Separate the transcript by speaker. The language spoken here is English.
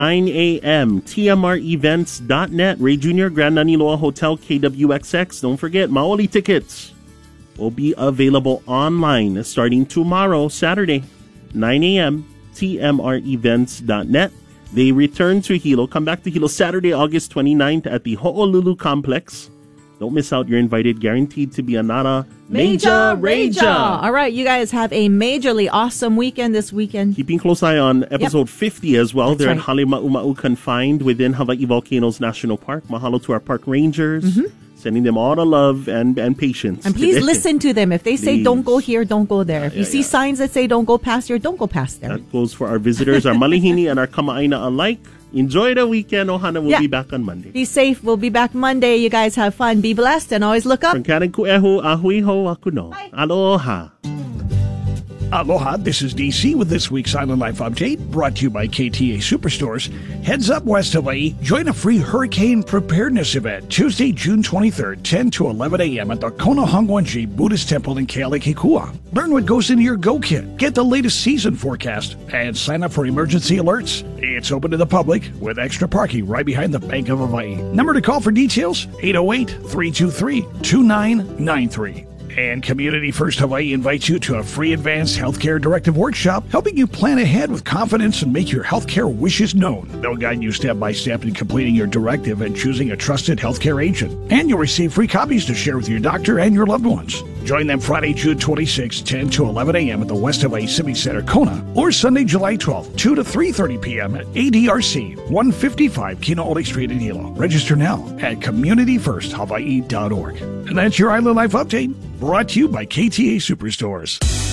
Speaker 1: 9 a.m. TMREvents.net. Ray Jr. Grand Naniloa Hotel KWXX. Don't forget, Maoli tickets will be available online starting tomorrow, Saturday, 9 a.m. TMREvents.net. They return to Hilo, come back to Hilo Saturday, August 29th at the Ho'olulu Complex. Don't miss out. You're invited, guaranteed to be a Nana Major Raja.
Speaker 2: All right, you guys have a majorly awesome weekend this weekend.
Speaker 1: Keeping close eye on episode 50 as well.
Speaker 2: That's
Speaker 1: They're
Speaker 2: right.
Speaker 1: at Halima'uma'u Confined within Hawaii Volcanoes National Park. Mahalo to our park rangers. Sending them all the love and patience.
Speaker 2: And please
Speaker 1: today.
Speaker 2: listen to them. If they say
Speaker 1: Please.
Speaker 2: don't go here, don't go there. If you see signs that say don't go past here, don't go past there.
Speaker 1: That goes for our visitors, our malihini and our kama'aina alike. Enjoy the weekend. Ohana will be back on Monday.
Speaker 2: Be safe. We'll be back Monday. You guys have fun. Be blessed and always look up.
Speaker 1: From Karen Kuehu, ahui ho akuno. Aloha.
Speaker 3: Aloha, this is DC with this week's Island Life Update, brought to you by KTA Superstores. Heads up West Hawaii, join a free hurricane preparedness event Tuesday, June 23rd, 10 to 11 a.m. at the Kona Hongwanji Buddhist Temple in Kealakekua. Learn what goes into your Go Kit, get the latest season forecast, and sign up for emergency alerts. It's open to the public with extra parking right behind the Bank of Hawaii. Number to call for details, 808-323-2993. And Community First Hawaii invites you to a free advanced healthcare directive workshop, helping you plan ahead with confidence and make your healthcare wishes known. They'll guide you step by step in completing your directive and choosing a trusted healthcare agent. And you'll receive free copies to share with your doctor and your loved ones. Join them Friday, June 26, 10 to 11 a.m. at the West Hawaii Civic Center, Kona, or Sunday, July 12, 2 to 3:30 p.m. at ADRC, 155 Kino'ole Street in Hilo. Register now at communityfirsthawaii.org. And that's your Island Life Update, brought to you by KTA Superstores.